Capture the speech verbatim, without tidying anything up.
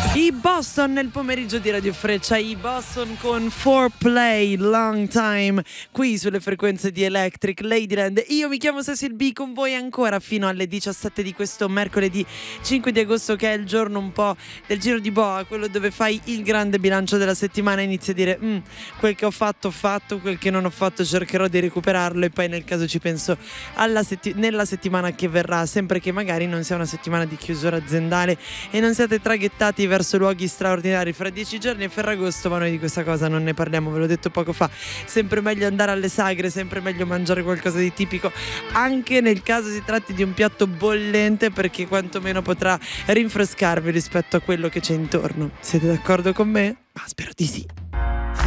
I Boston nel pomeriggio di Radio Freccia, i Boston con four play Long Time qui sulle frequenze di Electric Ladyland. Io mi chiamo Cecil B, con voi ancora fino alle diciassette di questo mercoledì cinque di agosto, che è il giorno un po' del giro di boa, quello dove fai il grande bilancio della settimana, inizi a dire mm, quel che ho fatto ho fatto, quel che non ho fatto cercherò di recuperarlo, e poi nel caso ci penso alla setti- nella settimana che verrà, sempre che magari non sia una settimana di chiusura aziendale e non siate traghettati verso luoghi straordinari fra dieci giorni e Ferragosto, ma noi di questa cosa non ne parliamo, ve l'ho detto poco fa. Sempre meglio andare alle sagre, sempre meglio mangiare qualcosa di tipico, anche nel caso si tratti di un piatto bollente, perché quantomeno potrà rinfrescarvi rispetto a quello che c'è intorno. Siete d'accordo con me? Ma spero di sì.